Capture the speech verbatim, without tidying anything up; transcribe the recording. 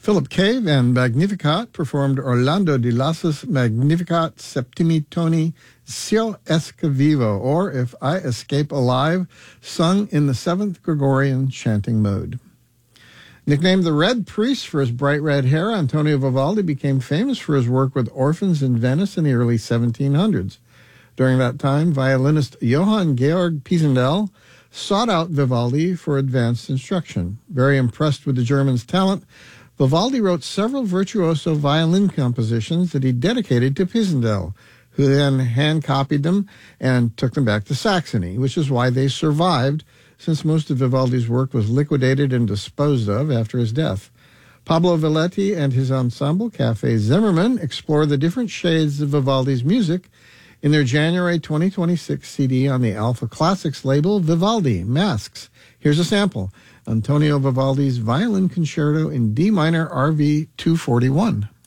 Philip Cave and Magnificat performed Orlando di Lasso's Magnificat Septimi Toni Sio Esca Vivo, or If I Escape Alive, sung in the seventh Gregorian chanting mode. Nicknamed the Red Priest for his bright red hair, Antonio Vivaldi became famous for his work with orphans in Venice in the early seventeen hundreds. During that time, violinist Johann Georg Pisendel sought out Vivaldi for advanced instruction. Very impressed with the German's talent, Vivaldi wrote several virtuoso violin compositions that he dedicated to Pisendel, who then hand-copied them and took them back to Saxony, which is why they survived, since most of Vivaldi's work was liquidated and disposed of after his death. Pablo Villetti and his ensemble, Café Zimmermann, explore the different shades of Vivaldi's music in their January twenty twenty-six C D on the Alpha Classics label, Vivaldi, Masks. Here's a sample, Antonio Vivaldi's Violin Concerto in D minor R V two forty-one.